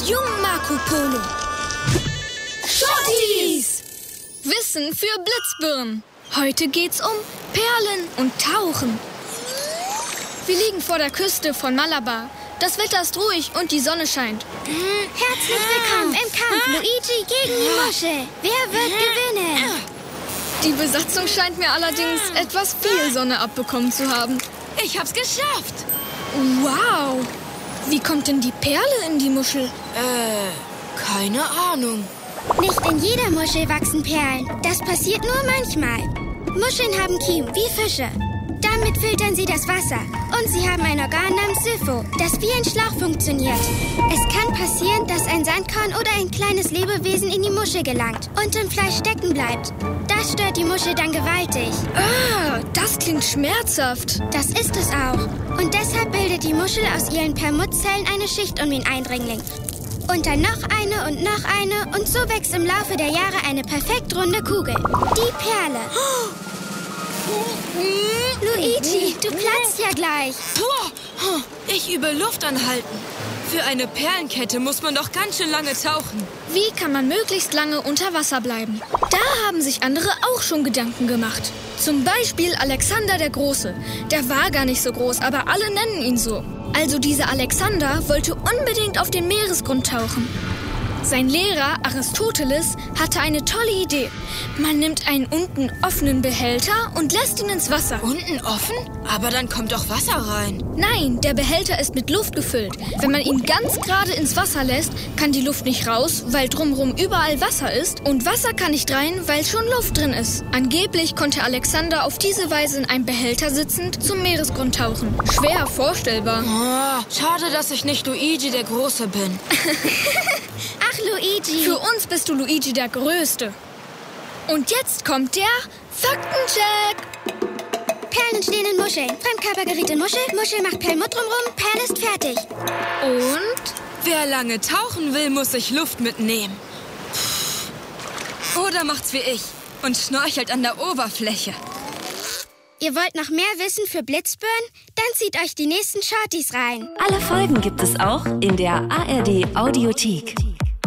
jungen Marco Polo. Shorties! Wissen für Blitzbirnen. Heute geht's um Perlen und Tauchen. Wir liegen vor der Küste von Malabar. Das Wetter ist ruhig und die Sonne scheint. Herzlich willkommen im Kampf Luigi gegen die Muschel. Wer wird gewinnen? Die Besatzung scheint mir allerdings etwas viel Sonne abbekommen zu haben. Ich hab's geschafft. Wow! Wie kommt denn die Perle in die Muschel? Keine Ahnung. Nicht in jeder Muschel wachsen Perlen. Das passiert nur manchmal. Muscheln haben Kiemen wie Fische. Damit filtern sie das Wasser. Und sie haben ein Organ namens Siphon, das wie ein Schlauch funktioniert. Es kann passieren, dass ein Sandkorn oder ein kleines Lebewesen in die Muschel gelangt und im Fleisch stecken bleibt. Das stört die Muschel dann gewaltig. Ah, das klingt schmerzhaft. Das ist es auch. Und deshalb bildet die Muschel aus ihren Perlmutterzellen eine Schicht um den Eindringling. Und dann noch eine und so wächst im Laufe der Jahre eine perfekt runde Kugel. Die Perle. Luigi, du platzt ja gleich. Ich übe Luft anhalten. Für eine Perlenkette muss man doch ganz schön lange tauchen. Wie kann man möglichst lange unter Wasser bleiben? Da haben sich andere auch schon Gedanken gemacht. Zum Beispiel Alexander der Große. Der war gar nicht so groß, aber alle nennen ihn so. Also dieser Alexander wollte unbedingt auf den Meeresgrund tauchen. Sein Lehrer Aristoteles hatte eine tolle Idee. Man nimmt einen unten offenen Behälter und lässt ihn ins Wasser. Unten offen? Aber dann kommt doch Wasser rein. Nein, der Behälter ist mit Luft gefüllt. Wenn man ihn ganz gerade ins Wasser lässt, kann die Luft nicht raus, weil drumherum überall Wasser ist. Und Wasser kann nicht rein, weil schon Luft drin ist. Angeblich konnte Alexander auf diese Weise in einem Behälter sitzend zum Meeresgrund tauchen. Schwer vorstellbar. Schade, dass ich nicht Luigi der Große bin. Ach, Luigi. Für uns bist du Luigi der Größte. Und jetzt kommt der Faktencheck. Perlen entstehen in Muscheln. Fremdkörper gerät in Muschel. Muschel macht Perlmutt drumrum. Perle ist fertig. Und? Wer lange tauchen will, muss sich Luft mitnehmen. Oder macht's wie ich und schnorchelt an der Oberfläche. Ihr wollt noch mehr Wissen für Blitzbirnen? Dann zieht euch die nächsten Shorties rein. Alle Folgen gibt es auch in der ARD Audiothek.